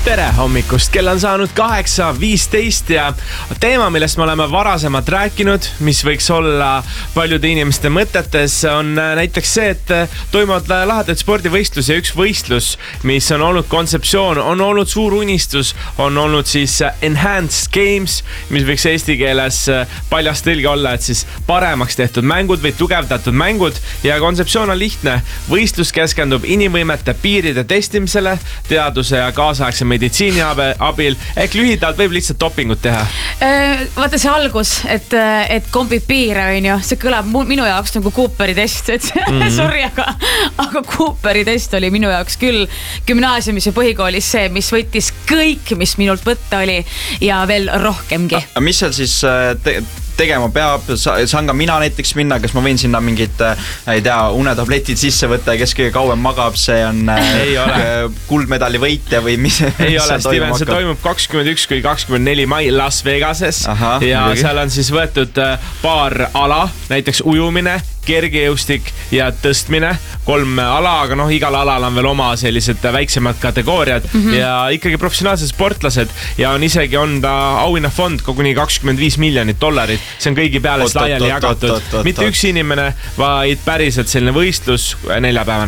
Tere hommikust, kell on saanud 8:15 ja teema, millest me oleme varasemalt rääkinud, mis võiks olla paljude inimeste mõtetes, on näiteks see, et toimuvad lahedad spordivõistlus ja üks võistlus, mis on olnud kontseptsioon, on olnud suur unistus, on olnud siis Enhanced Games, mis võiks eesti keeles paljas tõlge olla, et siis paremaks tehtud mängud või tugevdatud mängud ja kontseptsioon on lihtne. Võistlus keskendub inimvõimete piiride testimisele, teaduse ja kaasaegse meditsiini abil, ehk lühidalt võib lihtsalt dopingut teha. Vaata see algus, et kombib piire, on ju, see kõlab minu jaoks nagu Cooperi test, et sorry, aga Cooperi test oli minu jaoks küll gümnaasiumis ja põhikoolis see, mis võttis kõik, mis minult võtta oli ja veel rohkemgi. Mis seal siis tegema peab, saan ka mina näiteks minna, kas ma võin sinna mingid, ei tea, unetabletid sisse võtta ja kes kõige kauem magab, see on kuldmedali võitja või mis? Ei ole, Steven, see toimub 21-24 mai Las Vegases. Ja seal on siis võetud paar ala, näiteks ujumine, kergejõustik ja tõstmine, 3 ala, aga igal alal on veel oma sellised väiksemad kategooriad ja ikkagi professionaalsed sportlased ja isegi on ta auhinnafond koguni $25 miljonit. See on kõigi peale laiali jagatud. Mitte üks inimene, vaid päriselt selline võistlus 4-päevane.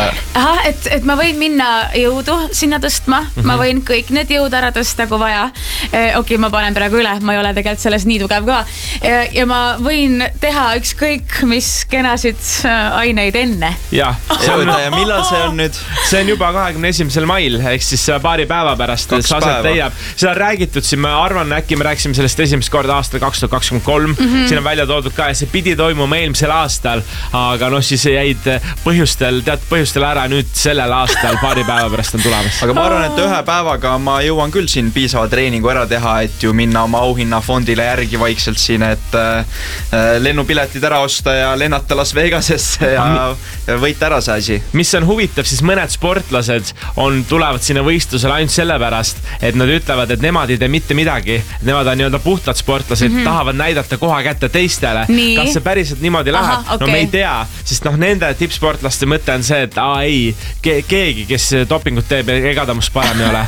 Et ma võin minna jõudu sinna tõstma, ma võin kõik need jõud ära tõsta, kui vaja. Okei, ma panen praegu üle, ma ei ole tegelikult selles nii tugev ka. Ja ma võin teha ükskõik, mis kenasid aineid enne. Ja millal see on nüüd? See on juba 21. mail, ehk siis paari päeva pärast. Seda on räägitud siin, ma arvan, äkki me rääksime sellest esimest korda aastal 2023. Siin on välja toodud ka, see pidi toimuma eelmisel aastal, aga siis jäid põhjustel ära nüüd sellel aastal, paari päeva pärast on tulemas. Aga ma arvan, et ühe päevaga ma jõuan küll siin piisava treeningu ära teha, et ju minna oma auhinnafondile järgi vaikselt siin, et lennupiletid ära osta ja lennata Las Vegasesse ja võita ära see asi. Mis on huvitav, siis mõned sportlased tulevad sinna võistlusele ainult sellepärast, et nad ütlevad, et nemad ei tee mitte midagi. Nemad on nii-öelda puhtad sportlased, tahavad näidata koha kätte teistele. Kas see päriselt niimoodi läheb? Okay. No me ei tea, sest nende tippsportlaste mõte on see, et keegi, kes dopingut teeb, ega ta must parem ei ole.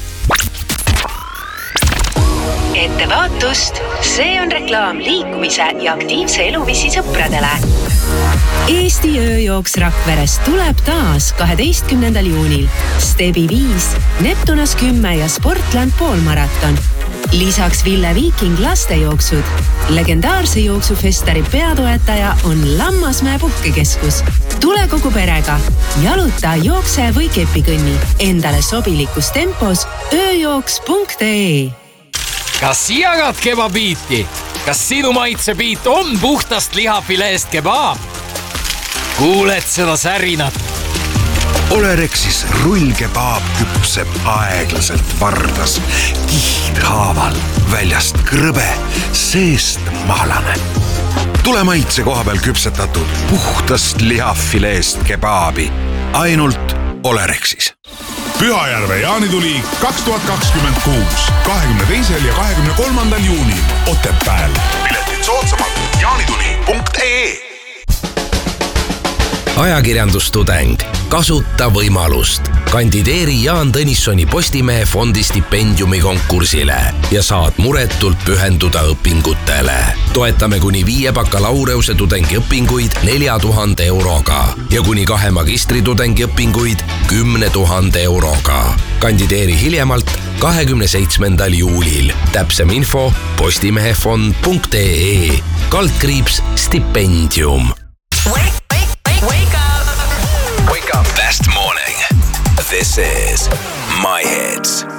Ettevaatust, see on reklaam liikumise ja aktiivse eluviisi sõpradele. Eesti ööjooks Rakverest tuleb taas 12. juunil. Stebi 5, Neptunas 10 ja Sportland poolmaraton. Lisaks Ville Viiking lastejooksud. Legendaarse jooksufestari peatoetaja on Lammasmäe puhkekeskus. Tule kogu perega. Jaluta, jookse või kepikõnni. Endale sobilikus tempos ööjooks.ee. Kas jagad kebabiiti? Kas sinu maitsebiit on puhtast lihafileest kebaab? Kuuled seda särinat? Olerexis rullkebaab küpseb aeglaselt vardas, kihdhaaval, väljast krõbe, seest mahlane. Tule maitse koha peal küpsetatud puhtast lihafileest kebaabi. Ainult Olerexis. Pühajärve jaanituli 2026, 22. ja 23. juunil Otepääl. Piletid soodsamalt jaanituli.ee. Ajakirjandustudeng. Kasuta võimalust. Kandideeri Jaan Tõnissoni Postimehe fondi stipendiumi konkursile ja saad muretult pühenduda õpingutele. Toetame kuni 5 bakalaureuse tudengiõpinguid 4,000 euroga ja kuni 2 magistritudengi õpinguid 10 000 euroga. Kandideeri hiljemalt 27. juulil. Täpsem info postimehefond.ee /stipendium. Wake up. Best morning. This is My Hits.